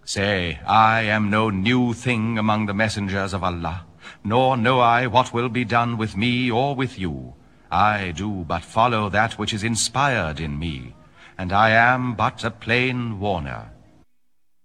Say, I am no new thing among the messengers of Allah, nor know I what will be done with me or with you. I do but follow that which is inspired in me, and I am but a plain warner.